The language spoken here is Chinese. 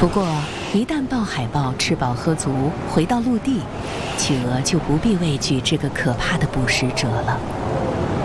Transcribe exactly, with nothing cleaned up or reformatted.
不过，一旦豹海豹吃饱喝足，回到陆地，企鹅就不必畏惧这个可怕的捕食者了。